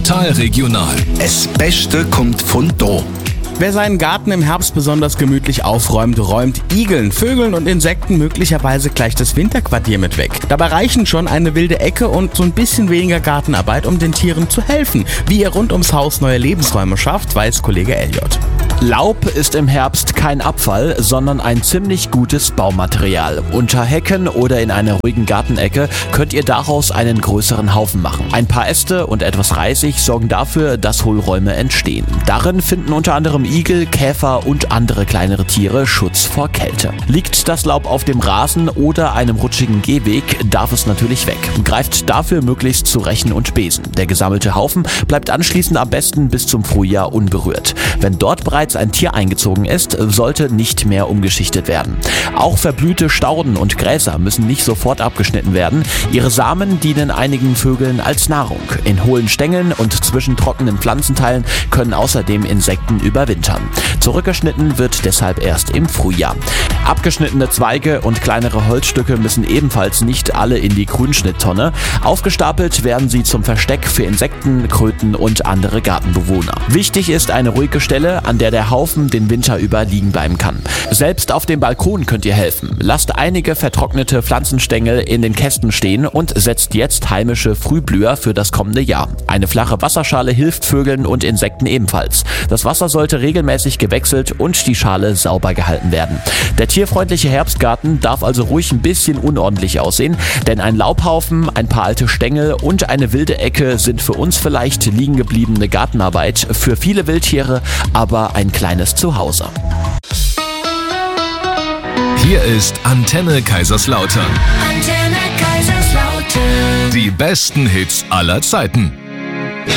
Total regional. Das Beste kommt von da. Wer seinen Garten im Herbst besonders gemütlich aufräumt, räumt Igeln, Vögeln und Insekten möglicherweise gleich das Winterquartier mit weg. Dabei reichen schon eine wilde Ecke und so ein bisschen weniger Gartenarbeit, um den Tieren zu helfen. Wie ihr rund ums Haus neue Lebensräume schafft, weiß Kollege Elliot. Laub ist im Herbst kein Abfall, sondern ein ziemlich gutes Baumaterial. Unter Hecken oder in einer ruhigen Gartenecke könnt ihr daraus einen größeren Haufen machen. Ein paar Äste und etwas Reisig sorgen dafür, dass Hohlräume entstehen. Darin finden unter anderem Igel, Käfer und andere kleinere Tiere Schutz vor Kälte. Liegt das Laub auf dem Rasen oder einem rutschigen Gehweg, darf es natürlich weg. Greift dafür möglichst zu Rechen und Besen. Der gesammelte Haufen bleibt anschließend am besten bis zum Frühjahr unberührt. Wenn dort bereits ein Tier eingezogen ist, sollte nicht mehr umgeschichtet werden. Auch verblühte Stauden und Gräser müssen nicht sofort abgeschnitten werden. Ihre Samen dienen einigen Vögeln als Nahrung. In hohlen Stängeln und zwischen trockenen Pflanzenteilen können außerdem Insekten überwintern. Zurückgeschnitten wird deshalb erst im Frühjahr. Abgeschnittene Zweige und kleinere Holzstücke müssen ebenfalls nicht alle in die Grünschnitttonne. Aufgestapelt werden sie zum Versteck für Insekten, Kröten und andere Gartenbewohner. Wichtig ist eine ruhige Stelle, an der der Haufen den Winter über liegen bleiben kann. Selbst auf dem Balkon könnt ihr helfen. Lasst einige vertrocknete Pflanzenstängel in den Kästen stehen und setzt jetzt heimische Frühblüher für das kommende Jahr. Eine flache Wasserschale hilft Vögeln und Insekten ebenfalls. Das Wasser sollte regelmäßig gewechselt und die Schale sauber gehalten werden. Der tierfreundliche Herbstgarten darf also ruhig ein bisschen unordentlich aussehen, denn ein Laubhaufen, ein paar alte Stängel und eine wilde Ecke sind für uns vielleicht liegen gebliebene Gartenarbeit, für viele Wildtiere aber ein kleines Zuhause. Hier ist Antenne Kaiserslautern. Antenne Kaiserslautern. Die besten Hits aller Zeiten.